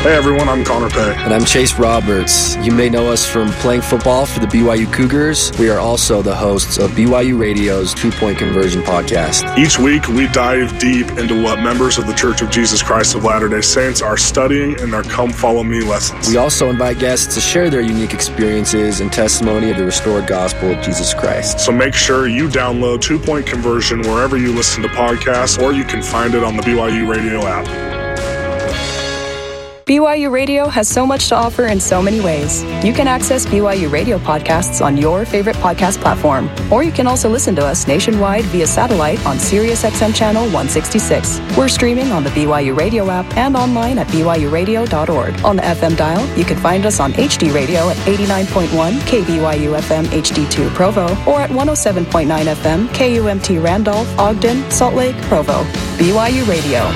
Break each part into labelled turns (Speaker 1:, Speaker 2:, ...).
Speaker 1: Hey everyone, I'm Connor Pay.
Speaker 2: And I'm Chase Roberts. You may know us from playing football for the BYU Cougars. We are also the hosts of BYU Radio's 2-Point Conversion podcast.
Speaker 1: Each week, we dive deep into what members of the Church of Jesus Christ of Latter-day Saints are studying in their Come Follow Me lessons.
Speaker 2: We also invite guests to share their unique experiences and testimony of the restored gospel of Jesus Christ.
Speaker 1: So make sure you download 2-Point Conversion wherever you listen to podcasts, or you can find it on the BYU Radio app.
Speaker 3: BYU Radio has so much to offer in so many ways. You can access BYU Radio podcasts on your favorite podcast platform, or you can also listen to us nationwide via satellite on SiriusXM Channel 166. We're streaming on the BYU Radio app and online at byuradio.org. On the FM dial, you can find us on HD Radio at 89.1 KBYU FM HD2 Provo, or at 107.9 FM KUMT Randolph, Ogden, Salt Lake, Provo. BYU Radio.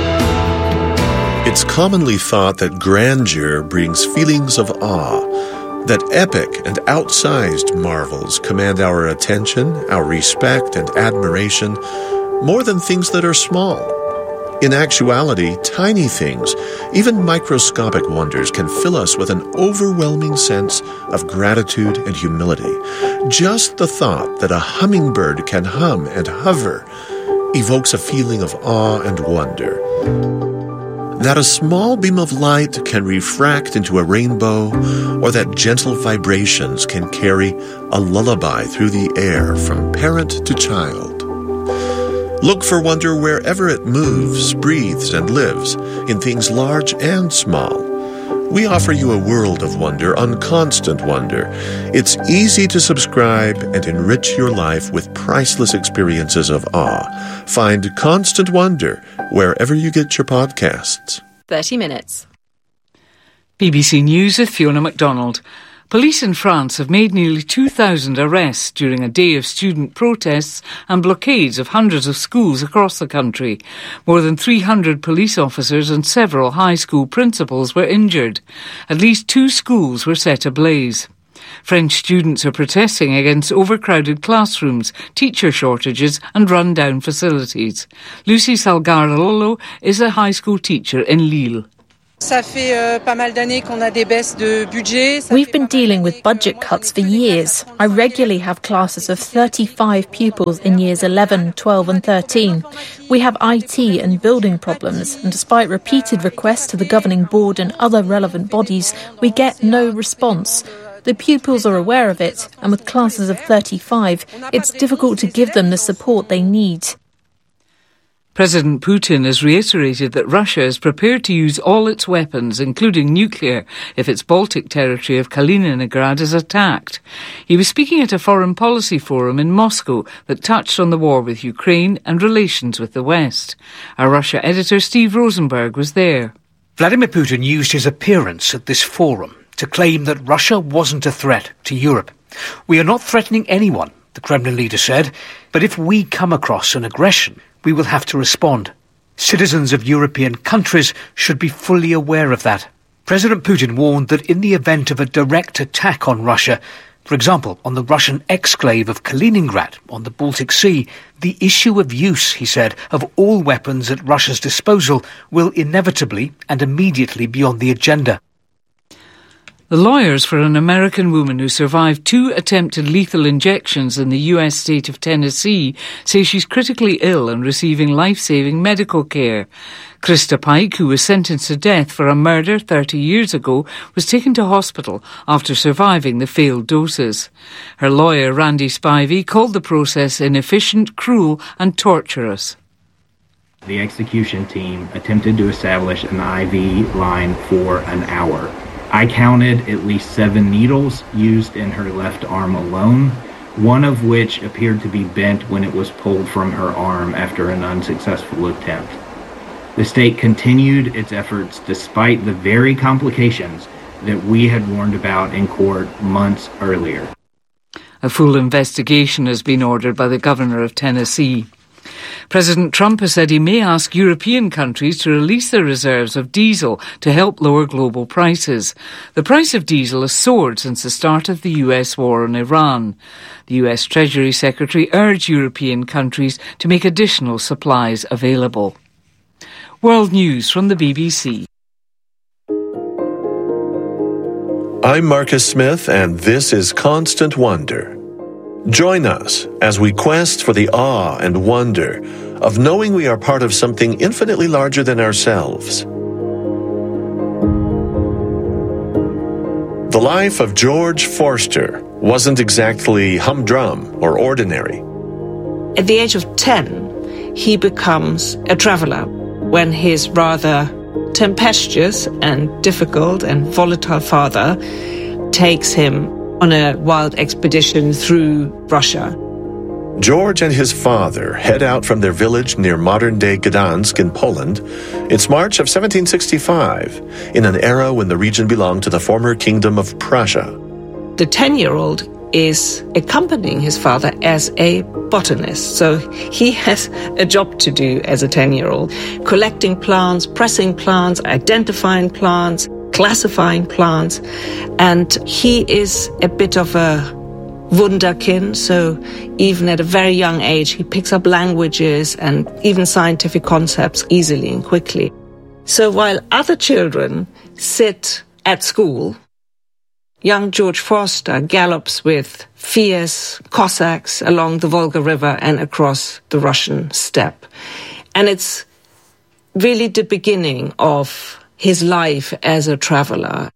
Speaker 4: It's commonly thought that grandeur brings feelings of awe, that epic and outsized marvels command our attention, our respect, and admiration more than things that are small. In actuality, tiny things, even microscopic wonders, can fill us with an overwhelming sense of gratitude and humility. Just the thought that a hummingbird can hum and hover evokes a feeling of awe and wonder. That a small beam of light can refract into a rainbow, or that gentle vibrations can carry a lullaby through the air from parent to child. Look for wonder wherever it moves, breathes, and lives, in things large and small. We offer you a world of wonder on Constant Wonder. It's easy to subscribe and enrich your life with priceless experiences of awe. Find Constant Wonder wherever you get your podcasts.
Speaker 5: 30 minutes.
Speaker 6: BBC News with Fiona MacDonald. Police in France have made nearly 2,000 arrests during a day of student protests and blockades of hundreds of schools across the country. More than 300 police officers and several high school principals were injured. At least 2 schools were set ablaze. French students are protesting against overcrowded classrooms, teacher shortages and run-down facilities. Lucy Salgarolo is a high school teacher in Lille.
Speaker 7: We've been dealing with budget cuts for years. I regularly have classes of 35 pupils in years 11, 12 and 13. We have IT and building problems, and despite repeated requests to the governing board and other relevant bodies, we get no response. The pupils are aware of it, and with classes of 35, it's difficult to give them the support they need.
Speaker 6: President Putin has reiterated that Russia is prepared to use all its weapons, including nuclear, if its Baltic territory of Kaliningrad is attacked. He was speaking at a foreign policy forum in Moscow that touched on the war with Ukraine and relations with the West. Our Russia editor Steve Rosenberg was there.
Speaker 8: Vladimir Putin used his appearance at this forum to claim that Russia wasn't a threat to Europe. We are not threatening anyone, the Kremlin leader said, but if we come across an aggression, we will have to respond. Citizens of European countries should be fully aware of that. President Putin warned that in the event of a direct attack on Russia, for example, on the Russian exclave of Kaliningrad on the Baltic Sea, the issue of use, he said, of all weapons at Russia's disposal will inevitably and immediately be on the agenda.
Speaker 6: The lawyers for an American woman who survived 2 attempted lethal injections in the US state of Tennessee say she's critically ill and receiving life-saving medical care. Krista Pike, who was sentenced to death for a murder 30 years ago, was taken to hospital after surviving the failed doses. Her lawyer, Randy Spivey, called the process inefficient, cruel and torturous.
Speaker 9: The execution team attempted to establish an IV line for an hour. I counted at least 7 needles used in her left arm alone, one of which appeared to be bent when it was pulled from her arm after an unsuccessful attempt. The state continued its efforts despite the very complications that we had warned about in court months earlier.
Speaker 6: A full investigation has been ordered by the governor of Tennessee. President Trump has said he may ask European countries to release their reserves of diesel to help lower global prices. The price of diesel has soared since the start of the US war on Iran. The US Treasury Secretary urged European countries to make additional supplies available. World News from the BBC.
Speaker 4: I'm Marcus Smith, and this is Constant Wonder. Join us as we quest for the awe and wonder of knowing we are part of something infinitely larger than ourselves. The life of George Forster wasn't exactly humdrum or ordinary.
Speaker 5: At the age of 10, he becomes a traveler when his rather tempestuous and difficult and volatile father takes him on a wild expedition through Russia.
Speaker 4: George and his father head out from their village near modern-day Gdansk in Poland. It's March of 1765, in an era when the region belonged to the former Kingdom of Prussia.
Speaker 5: The 10-year-old is accompanying his father as a botanist. So he has a job to do as a 10-year-old, collecting plants, pressing plants, identifying plants, classifying plants. And he is a bit of a wunderkind, so even at a very young age, he picks up languages and even scientific concepts easily and quickly. So while other children sit at school, young George Forster gallops with fierce Cossacks along the Volga River and across the Russian steppe. And it's really the beginning of his life as a traveler.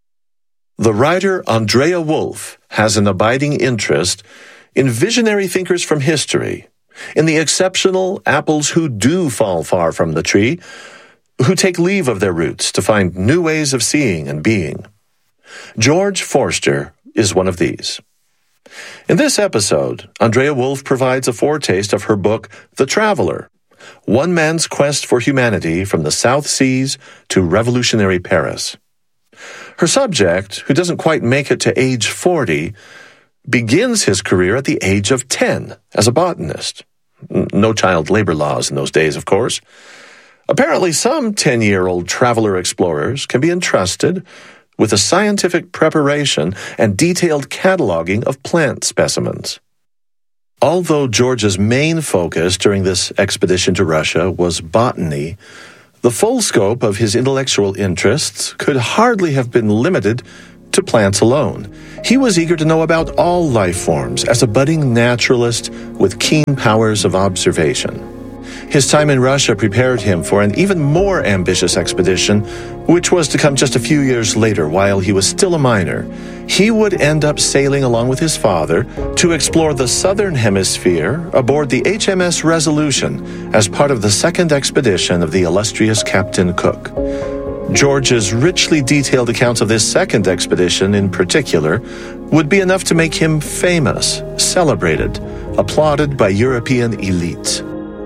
Speaker 4: The writer Andrea Wolf has an abiding interest in visionary thinkers from history, in the exceptional apples who do fall far from the tree, who take leave of their roots to find new ways of seeing and being. George Forster is one of these. In this episode, Andrea Wolf provides a foretaste of her book, The Traveler, One Man's Quest for Humanity from the South Seas to Revolutionary Paris. Her subject, who doesn't quite make it to age 40, begins his career at the age of 10 as a botanist. No child labor laws in those days, of course. Apparently, some 10-year-old traveler explorers can be entrusted with a scientific preparation and detailed cataloging of plant specimens. Although George's main focus during this expedition to Russia was botany, the full scope of his intellectual interests could hardly have been limited to plants alone. He was eager to know about all life forms as a budding naturalist with keen powers of observation. His time in Russia prepared him for an even more ambitious expedition, which was to come just a few years later while he was still a minor. He would end up sailing along with his father to explore the southern hemisphere aboard the HMS Resolution as part of the second expedition of the illustrious Captain Cook. George's richly detailed accounts of this second expedition in particular would be enough to make him famous, celebrated, applauded by European elites.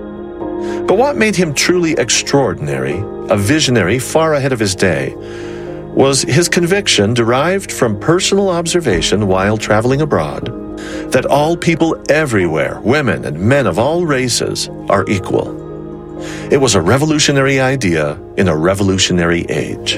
Speaker 4: But what made him truly extraordinary, a visionary far ahead of his day, was his conviction derived from personal observation while traveling abroad, that all people everywhere, women and men of all races, are equal. It was a revolutionary idea in a revolutionary age.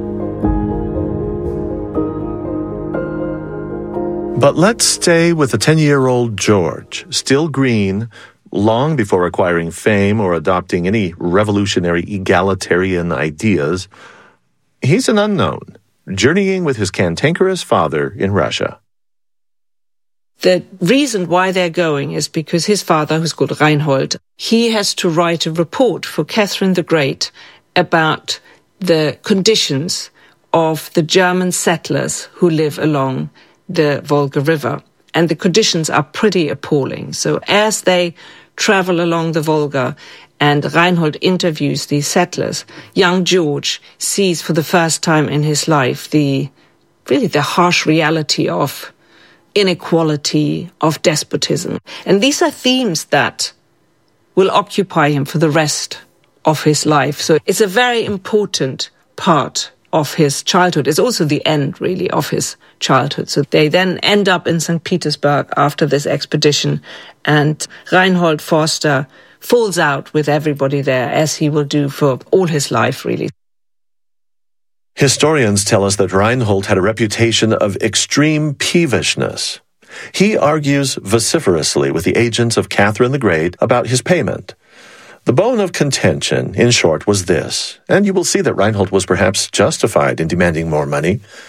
Speaker 4: But let's stay with the 10-year-old George, still green, long before acquiring fame or adopting any revolutionary egalitarian ideas. He's an unknown, journeying with his cantankerous father in Russia.
Speaker 5: The reason why they're going is because his father, who's called Reinhold, he has to write a report for Catherine the Great about the conditions of the German settlers who live along the Volga River. And the conditions are pretty appalling. So as they travel along the Volga and Reinhold interviews these settlers, young George sees for the first time in his life the harsh reality of inequality, of despotism. And these are themes that will occupy him for the rest of his life. So it's a very important part of his childhood. It's also the end, really, of his childhood. So they then end up in St. Petersburg after this expedition, and Reinhold Forster falls out with everybody there, as he will do for all his life, really.
Speaker 4: Historians tell us that Reinhold had a reputation of extreme peevishness. He argues vociferously with the agents of Catherine the Great about his payment. The bone of contention, in short, was this, and you will see that Reinhold was perhaps justified in demanding more money.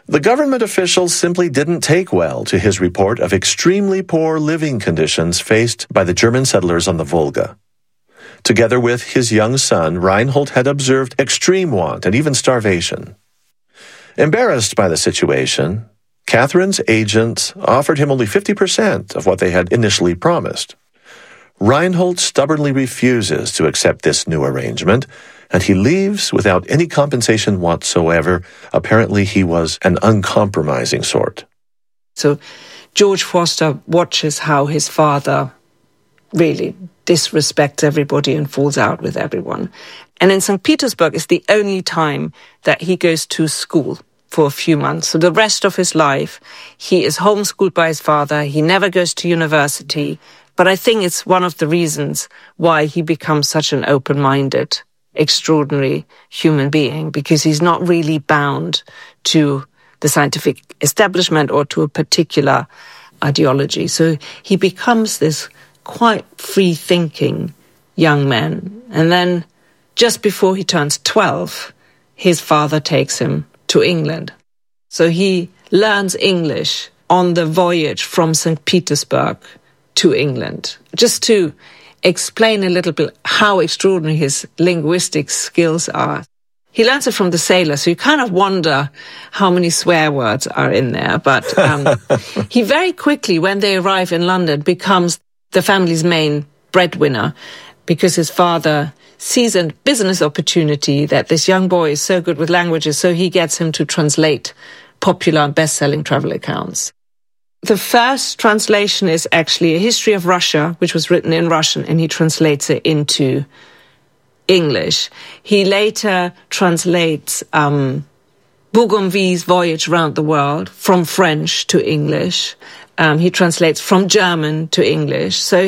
Speaker 4: The government officials simply didn't take well to his report of extremely poor living conditions faced by the German settlers on the Volga. Together with his young son, Reinhold had observed extreme want and even starvation. Embarrassed by the situation, Catherine's agents offered him only 50% of what they had initially promised. Reinhold stubbornly refuses to accept this new arrangement, and he leaves without any compensation whatsoever. Apparently he was an uncompromising sort.
Speaker 5: So George Foster watches how his father really disrespects everybody and falls out with everyone. And in St. Petersburg is the only time that he goes to school for a few months. So the rest of his life, he is homeschooled by his father. He never goes to university. But I think it's one of the reasons why he becomes such an open-minded, extraordinary human being, because he's not really bound to the scientific establishment or to a particular ideology. So he becomes this quite free-thinking young man. And then just before he turns 12, his father takes him to England. So he learns English on the voyage from St. Petersburg to England. Just to explain a little bit how extraordinary his linguistic skills are. He learns it from the sailor, so you kind of wonder how many swear words are in there. But he very quickly, when they arrive in London, becomes the family's main breadwinner, because his father sees a business opportunity that this young boy is so good with languages, so he gets him to translate popular and best-selling travel accounts. The first translation is actually a history of Russia, which was written in Russian, and he translates it into English. He later translates Bougainville's Voyage Around the World from French to English. He translates from German to English. So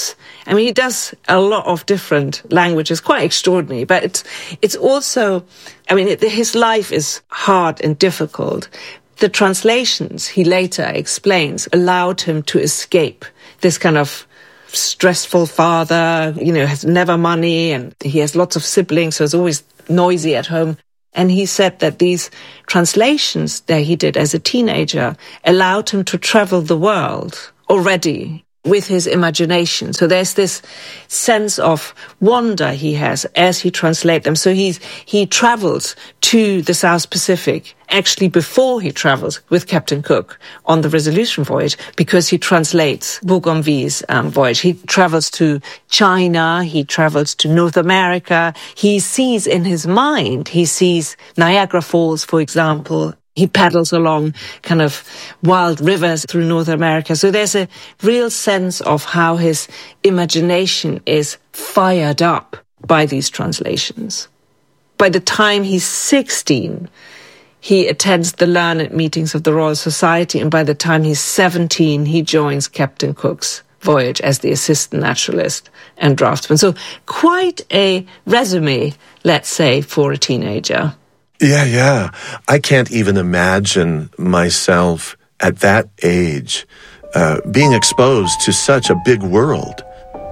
Speaker 5: he does a lot of different languages, quite extraordinary. But it's also, his life is hard and difficult. The translations, he later explains, allowed him to escape this kind of stressful father, has never money, and he has lots of siblings, so it's always noisy at home. And he said that these translations that he did as a teenager allowed him to travel the world already with his imagination. So there's this sense of wonder he has as he translates them. So he travels to the South Pacific actually before he travels with Captain Cook on the Resolution voyage, because he translates Bougainville's voyage. He travels to China, he travels to North America. He sees in his mind, he sees Niagara Falls, for example. He paddles along kind of wild rivers through North America. So there's a real sense of how his imagination is fired up by these translations. By the time he's 16, he attends the learned meetings of the Royal Society, and by the time he's 17, he joins Captain Cook's voyage as the assistant naturalist and draftsman. So quite a resume, let's say, for a teenager.
Speaker 4: Yeah. I can't even imagine myself at that age being exposed to such a big world.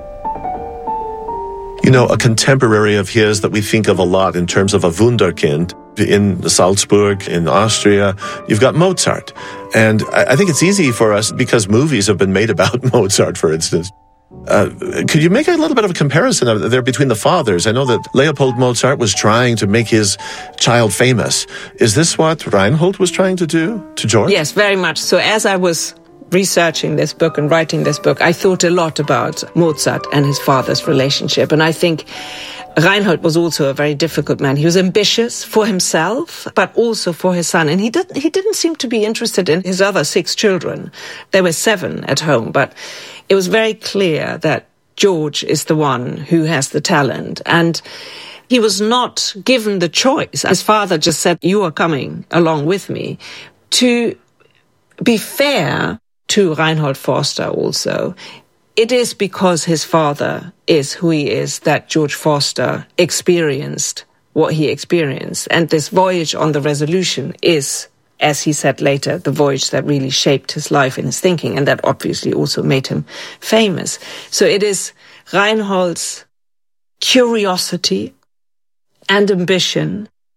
Speaker 4: A contemporary of his that we think of a lot in terms of a Wunderkind in Salzburg, in Austria, you've got Mozart. And I think it's easy for us, because movies have been made about Mozart, for instance. Could you make a little bit of a comparison there between the fathers? I know that Leopold Mozart was trying to make his child famous. Is this what Reinhold was trying to do to George?
Speaker 5: Yes, very much. So as I was researching this book and writing this book, I thought a lot about Mozart and his father's relationship. And I think Reinhold was also a very difficult man. He was ambitious for himself, but also for his son. And he didn't seem to be interested in his other 6 children. There were 7 at home, but it was very clear that George is the one who has the talent. And he was not given the choice. His father just said, "You are coming along with me." To be fair to Reinhold Forster also, it is because his father is who he is that George Forster experienced what he experienced. And this voyage on the Resolution is, as he said later, the voyage that really shaped his life and his thinking, and that obviously also made him famous. So it is Reinhold's curiosity and ambition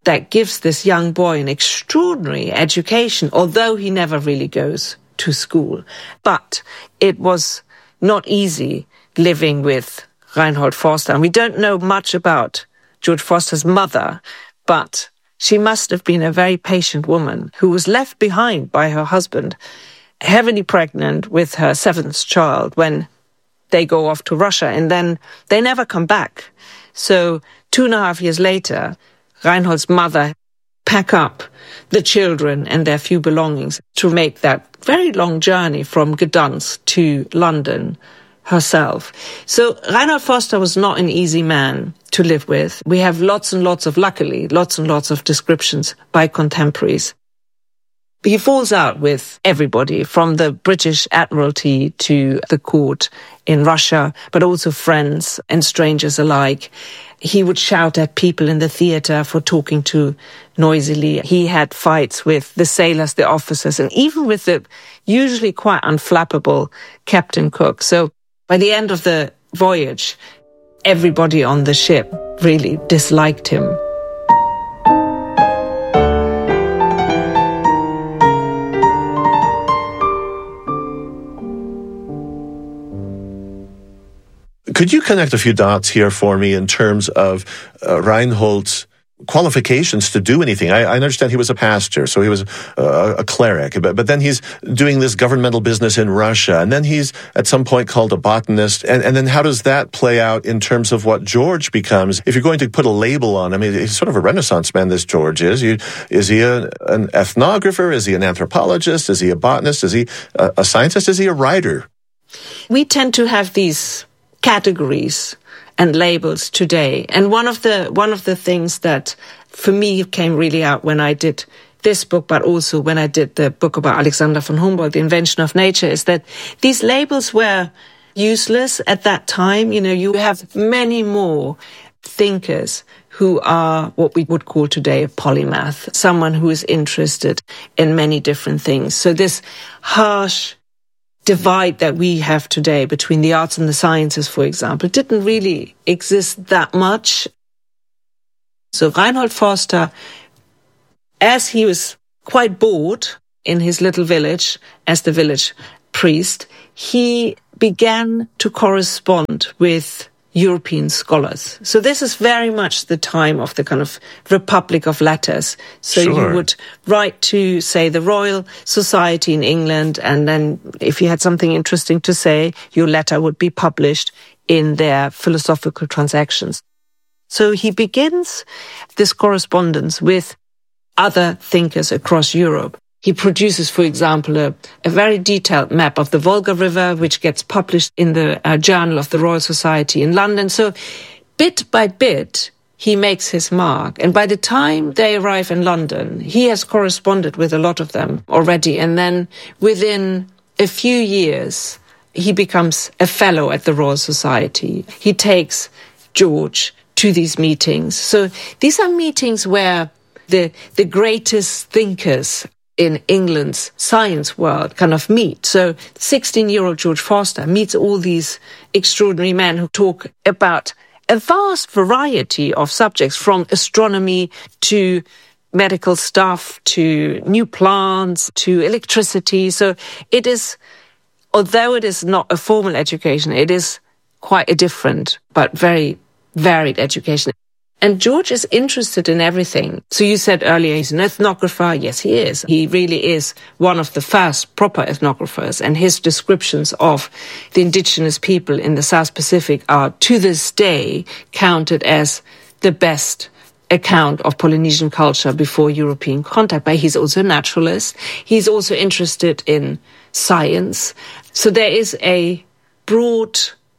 Speaker 5: that gives this young boy an extraordinary education, although he never really goes to school. But it was not easy living with Reinhold Forster. And we don't know much about George Forster's mother, but she must have been a very patient woman who was left behind by her husband, heavily pregnant with her 7th child when they go off to Russia, and then they never come back. So 2.5 years later, Reinhold's mother pack up the children and their few belongings to make that very long journey from Gdansk to London herself. So Reinhold Forster was not an easy man to live with. We have lots and lots of descriptions by contemporaries. He falls out with everybody, from the British Admiralty to the court in Russia, but also friends and strangers alike. He would shout at people in the theatre for talking too noisily. He had fights with the sailors, the officers, and even with the usually quite unflappable Captain Cook. So by the end of the voyage, everybody on the ship really disliked him.
Speaker 4: Could you connect a few dots here for me in terms of Reinhold's qualifications to do anything? I understand he was a pastor, so he was a cleric, but then he's doing this governmental business in Russia, and then he's at some point called a botanist, and then how does that play out in terms of what George becomes? If you're going to put a label on him, he's sort of a Renaissance man, this George is. Is he an ethnographer? Is he an anthropologist? Is he a botanist? Is he a scientist? Is he a writer?
Speaker 5: We tend to have these categories and labels today. And one of the things that for me came really out when I did this book, but also when I did the book about Alexander von Humboldt, The Invention of Nature, is that these labels were useless at that time. You know, you have many more thinkers who are what we would call today a polymath, someone who is interested in many different things. So this harsh divide that we have today between the arts and the sciences, for example, didn't really exist that much. So Reinhold Forster, as he was quite bored in his little village as the village priest, he began to correspond with European scholars. So this is very much the time of the kind of Republic of Letters. So
Speaker 4: Sure.
Speaker 5: You would write to, say, the Royal Society in England, and then if you had something interesting to say, your letter would be published in their Philosophical Transactions. So he begins this correspondence with other thinkers across Europe. He produces, for example, a very detailed map of the Volga River, which gets published in the Journal of the Royal Society in London. So bit by bit, he makes his mark. And by the time they arrive in London, he has corresponded with a lot of them already. And then within a few years, he becomes a fellow at the Royal Society. He takes George to these meetings. So these are meetings where the greatest thinkers in England's science world kind of meet. So 16-year-old George Forster meets all these extraordinary men who talk about a vast variety of subjects, from astronomy to medical stuff to new plants to electricity. So it is, although it is not a formal education, it is quite a different but very varied education. And George is interested in everything. So you said earlier he's an ethnographer. Yes, he is. He really is one of the first proper ethnographers. And his descriptions of the indigenous people in the South Pacific are, to this day, counted as the best account of Polynesian culture before European contact. But he's also a naturalist. He's also interested in science. So there is a broad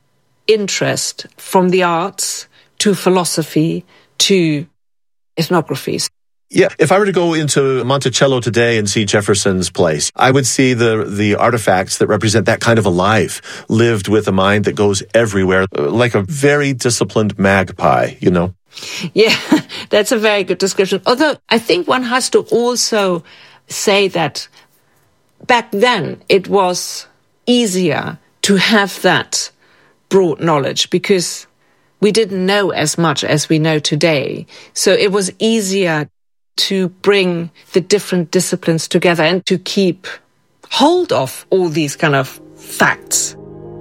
Speaker 5: interest from the arts to philosophy, to ethnography.
Speaker 4: Yeah, if I were to go into Monticello today and see Jefferson's place, I would see the artifacts that represent that kind of a life, lived with a mind that goes everywhere, like a very disciplined magpie, you know?
Speaker 5: Yeah, that's a very good description. Although I think one has to also say that back then it was easier to have that broad knowledge because we didn't know as much as we know today. So it was easier to bring the different disciplines together and to keep hold of all these kind of facts.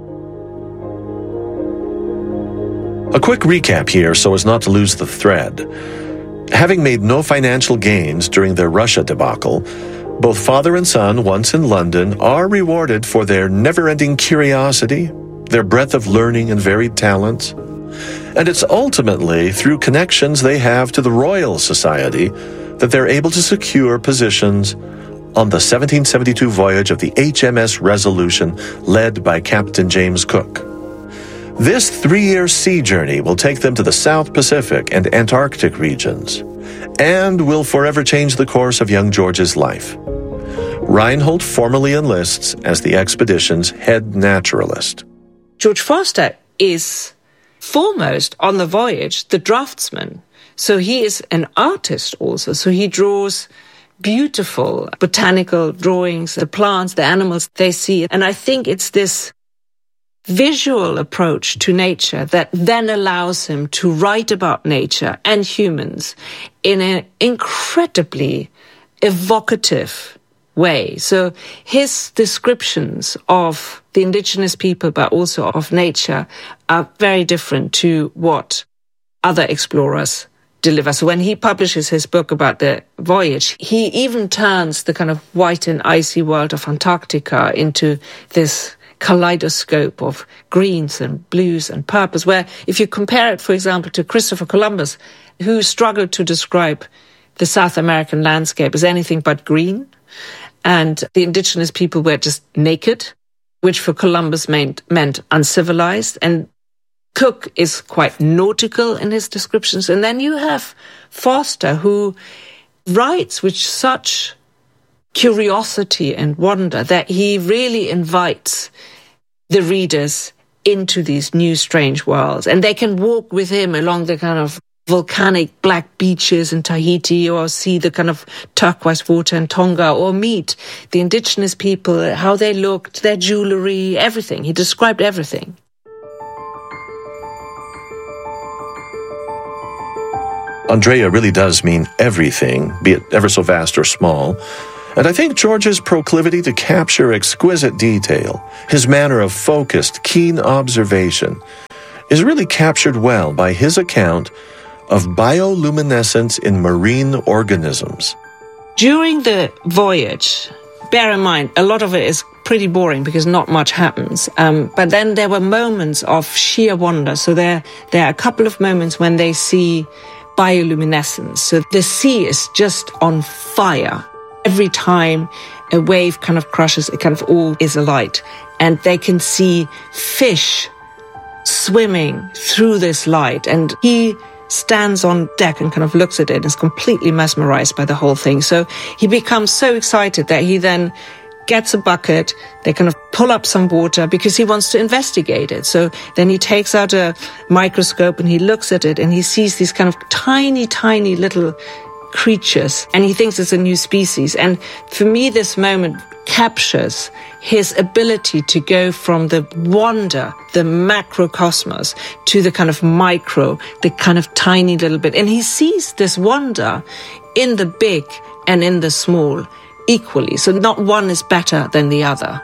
Speaker 4: A quick recap here so as not to lose the thread. Having made no financial gains during their Russia debacle, both father and son, once in London, are rewarded for their never-ending curiosity, their breadth of learning and varied talents. And it's ultimately through connections they have to the Royal Society that they're able to secure positions on the 1772 voyage of the HMS Resolution led by Captain James Cook. This 3-year sea journey will take them to the South Pacific and Antarctic regions, and will forever change the course of young George's life. Reinhold formally enlists as the expedition's head naturalist.
Speaker 5: George Forster is foremost on the voyage, the draftsman. So he is an artist also. So he draws beautiful botanical drawings, the plants, the animals they see. And I think it's this visual approach to nature that then allows him to write about nature and humans in an incredibly evocative way. So his descriptions of the indigenous people, but also of nature, are very different to what other explorers deliver. So when he publishes his book about the voyage, he even turns the kind of white and icy world of Antarctica into this kaleidoscope of greens and blues and purples, where if you compare it, for example, to Christopher Columbus, who struggled to describe the South American landscape as anything but green, and the indigenous people were just naked, which for Columbus meant uncivilized, and Cook is quite nautical in his descriptions. And then you have Forster, who writes with such curiosity and wonder that he really invites the readers into these new strange worlds. And they can walk with him along the kind of volcanic black beaches in Tahiti, or see the kind of turquoise water in Tonga, or meet the indigenous people, how they looked, their jewelry, everything. He described everything.
Speaker 4: Andrea really does mean everything, be it ever so vast or small. And I think George's proclivity to capture exquisite detail, his manner of focused, keen observation, is really captured well by his account of bioluminescence in marine organisms.
Speaker 5: During the voyage, bear in mind, a lot of it is pretty boring because not much happens. But then there were moments of sheer wonder. So there are a couple of moments when they see bioluminescence. So the sea is just on fire. Every time a wave kind of crushes, it kind of all is alight. And they can see fish swimming through this light. And he stands on deck and kind of looks at it and is completely mesmerized by the whole thing. So he becomes so excited that he then gets a bucket, they kind of pull up some water because he wants to investigate it. So then he takes out a microscope and he looks at it and he sees these kind of tiny, tiny little creatures and he thinks it's a new species. And for me, this moment captures his ability to go from the wonder, the macrocosmos, to the kind of micro, the kind of tiny little bit. And he sees this wonder in the big and in the small equally. So not one is better than the other.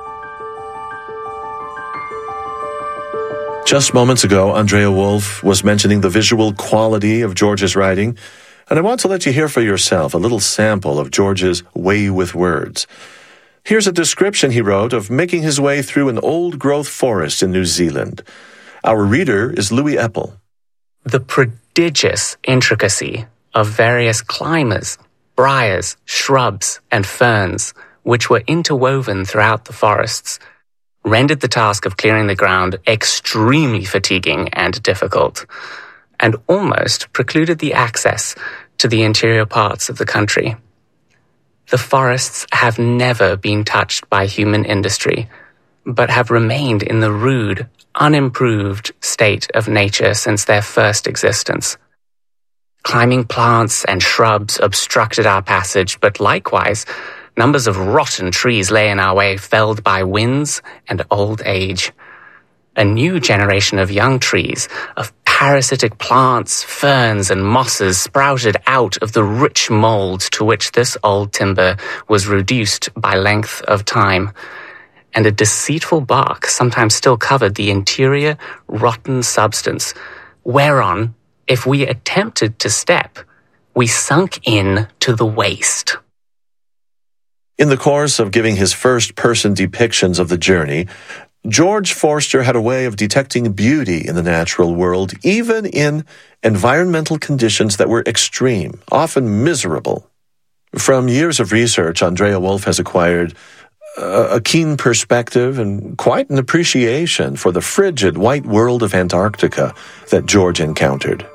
Speaker 4: Just moments ago, Andrea Wulf was mentioning the visual quality of George's writing, and I want to let you hear for yourself a little sample of George's way with words. Here's a description he wrote of making his way through an old-growth forest in New Zealand. Our reader is Louis Eppel.
Speaker 10: The prodigious intricacy of various climbers, briars, shrubs, and ferns, which were interwoven throughout the forests, rendered the task of clearing the ground extremely fatiguing and difficult, and almost precluded the access to the interior parts of the country. The forests have never been touched by human industry, but have remained in the rude, unimproved state of nature since their first existence. Climbing plants and shrubs obstructed our passage, but likewise, numbers of rotten trees lay in our way, felled by winds and old age. A new generation of young trees, of parasitic plants, ferns, and mosses sprouted out of the rich mold to which this old timber was reduced by length of time, and a deceitful bark sometimes still covered the interior, rotten substance, whereon, if we attempted to step, we sunk in to the waist.
Speaker 4: In the course of giving his first-person depictions of the journey, George Forster had a way of detecting beauty in the natural world, even in environmental conditions that were extreme, often miserable. From years of research, Andrea Wolf has acquired a keen perspective and quite an appreciation for the frigid white world of Antarctica that George encountered.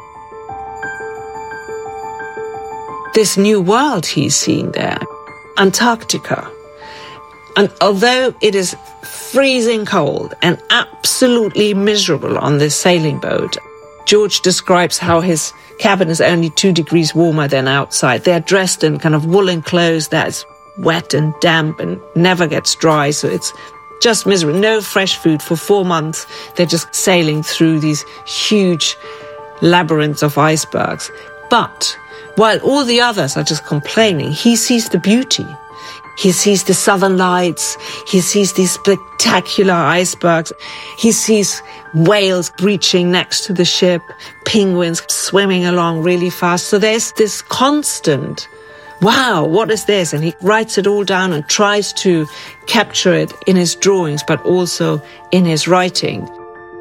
Speaker 5: This new world he's seeing there, Antarctica. And although it is freezing cold and absolutely miserable on this sailing boat, George describes how his cabin is only 2 degrees warmer than outside. They're dressed in kind of woolen clothes that's wet and damp and never gets dry, so it's just miserable. No fresh food for 4 months. They're just sailing through these huge labyrinths of icebergs. But while all the others are just complaining, he sees the beauty. He sees the southern lights. He sees these spectacular icebergs. He sees whales breaching next to the ship, penguins swimming along really fast. So there's this constant, wow, what is this? And he writes it all down and tries to capture it in his drawings, but also in his writing.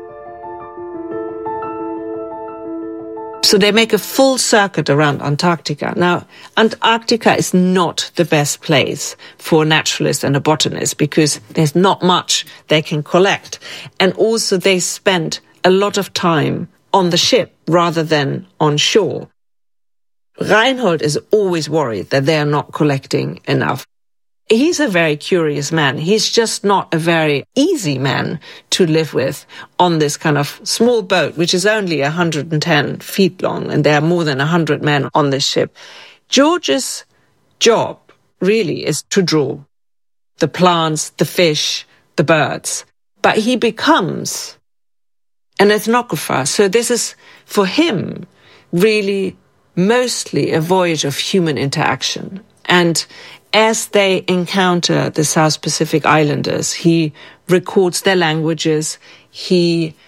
Speaker 5: So they make a full circuit around Antarctica. Now, Antarctica is not the best place for a naturalist and a botanist because there's not much they can collect. And also they spend a lot of time on the ship rather than on shore. Reinhold is always worried that they are not collecting enough. He's a very curious man. He's just not a very easy man to live with on this kind of small boat, which is only 110 feet long, and there are more than 100 men on this ship. George's job really is to draw the plants, the fish, the birds. But he becomes an ethnographer. So this is, for him, really mostly a voyage of human interaction. And as they encounter the South Pacific Islanders, he records their languages, he